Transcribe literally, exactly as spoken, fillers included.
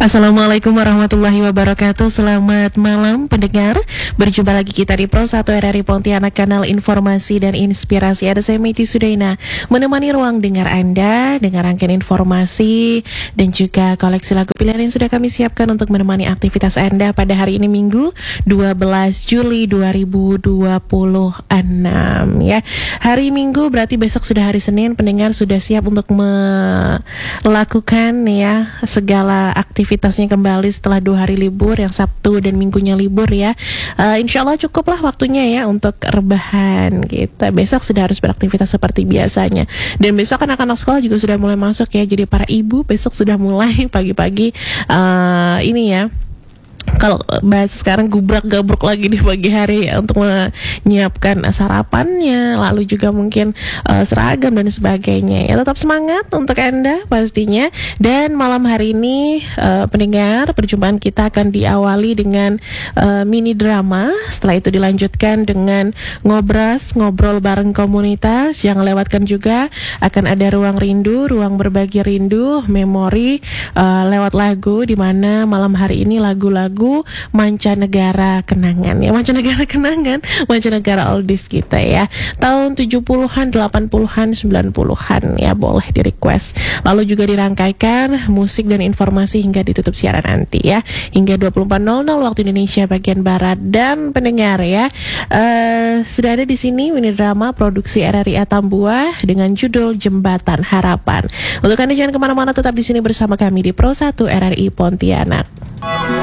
Assalamualaikum warahmatullahi wabarakatuh. Selamat malam pendengar. Berjumpa lagi kita di Pro satu R R I Pontianak, kanal informasi dan inspirasi. Ada saya Meti Sudaina menemani ruang dengar Anda dengan rangkaian informasi dan juga koleksi lagu pilihan yang sudah kami siapkan untuk menemani aktivitas Anda pada hari ini Minggu dua belas Juli dua ribu dua puluh enam ya. Hari Minggu berarti besok sudah hari Senin. Pendengar sudah siap untuk melakukan ya segala aktivitas aktivitasnya kembali setelah dua hari libur, yang Sabtu dan Minggunya libur ya. uh, Insya Allah cukuplah waktunya ya untuk rebahan kita. Besok sudah harus beraktivitas seperti biasanya. Dan besok anak-anak sekolah juga sudah mulai masuk ya. Jadi para ibu besok sudah mulai pagi-pagi uh, ini ya, kalau bahas sekarang gubrak-gabruk lagi di pagi hari ya, untuk menyiapkan sarapannya, lalu juga mungkin uh, seragam dan sebagainya ya. Tetap semangat untuk Anda pastinya. Dan malam hari ini uh, pendengar, perjumpaan kita akan diawali dengan uh, mini drama. Setelah itu dilanjutkan dengan ngobras, ngobrol bareng komunitas. Jangan lewatkan juga akan ada ruang rindu, ruang berbagi rindu, memori uh, lewat lagu, di mana malam hari ini lagu-lagu mancanegara kenangan ya, mancanegara kenangan, mancanegara oldies kita ya, tahun tujuh puluhan, delapan puluhan, sembilan puluhan ya, boleh di request. Lalu juga dirangkaikan musik dan informasi hingga ditutup siaran nanti ya, hingga dua puluh empat nol nol waktu Indonesia bagian Barat. Dan pendengar ya, uh, sudah ada di sini mini drama produksi R R I Atambua dengan judul Jembatan Harapan. Untuk Anda jangan kemana-mana, tetap di sini bersama kami di Pro satu R R I Pontianak.